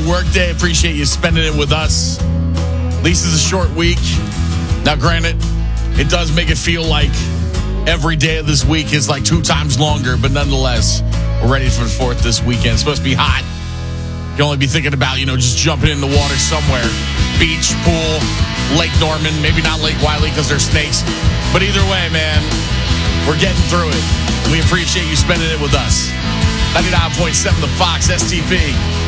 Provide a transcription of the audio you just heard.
work day. Appreciate you spending it with us. At least it's a short week. Now, granted, it does make it feel like every day of this week is like 2 times longer, but nonetheless, we're ready for the 4th this weekend. It's supposed to be hot. You can only be thinking about, just jumping in the water somewhere. Beach, pool, Lake Norman, maybe not Lake Wiley because there's snakes. But either way, man, we're getting through it. We appreciate you spending it with us. 99.7 The Fox, STP.